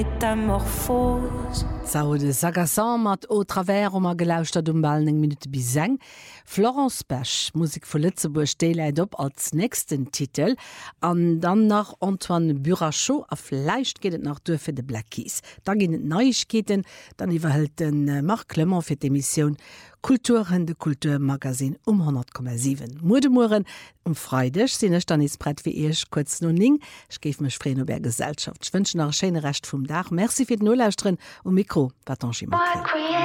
Metamorphose. Sau de Sagassan mat o travers a gelauscht Balling Minute bis seng. Florence Pech, Musik vu Lützeburg steeleit op als nächsten Titel, an dann nach Antoine Burachot a Fleicht geht nach Dürfe de Black Keys. Da gin Neuigkeiten, dann iwwerhelt den Marc Clement fir d'Emission Kulturen de Kulturmagasin 100,7. Modemuren Freidech sinnech dann is brett wie eich kurz no ning. Ich geef mech Freno der Gesellschaft. Ich wünsche nach Schene recht vum Dach. Merci fir d Nolauusren Mikro Patanchi.